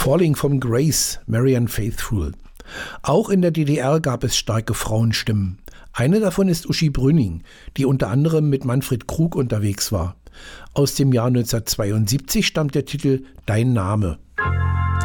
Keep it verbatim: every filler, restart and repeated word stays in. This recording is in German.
Falling from Grace, Marianne Faithfull. Auch in der D D R gab es starke Frauenstimmen. Eine davon ist Uschi Brünning, die unter anderem mit Manfred Krug unterwegs war. Aus dem Jahr neunzehnhundertzweiundsiebzig stammt der Titel Dein Name.